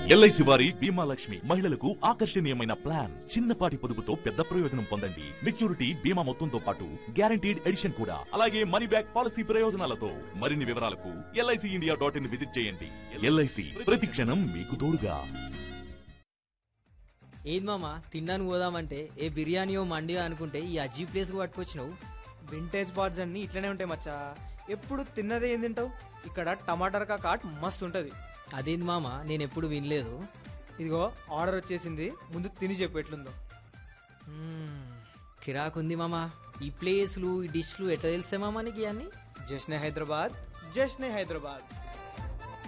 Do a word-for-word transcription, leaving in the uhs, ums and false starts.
LIC వారి బీమా లక్ష్మి మహిళలకు ఆకర్షణీయమైన ప్లాన్. చిన్నపాటి పొదుపుతో పెద్ద ప్రయోజనం పొందండి. మెచ్యూరిటీ బీమా మొత్తంతో పాటు గ్యారంటీడ్ ఎడిషన్ కూడా, అలాగే మనీ బ్యాక్ పాలసీ ప్రయోజనాలతో. మరిన్ని వివరాలకు LIC India dot in visit చేయండి. ఎల్ఐసి ప్రతి క్షణం మీకు తోడుగా. ఏది మామ తిన్నాను పోదామంటే ఏ బిర్యానీయో మండియో అనుకుంటే ఈ అజీ ప్లేస్కి పట్టుకొచ్చినావు. వింటేజ్ బార్స్ అన్ని ఇట్లనే ఉంటాయి మచ్చా. ఎప్పుడు తిన్నదే ఏం తింటావు? ఇక్కడ టమాటర్ కాట్ మస్తు ఉంటుంది. అదేంది మామ నేను ఎప్పుడు వినలేదు. ఇదిగో ఆర్డర్ వచ్చేసింది, ముందు తిని చెప్పు ఎట్లుందో. కిరాకుంది మామ. ఈ ప్లేస్లు ఈ డిష్లు ఎట్లా తెలిసే మామ నీకు ఇవన్నీ? జశ్నే హైదరాబాద్, జశ్నే హైదరాబాద్.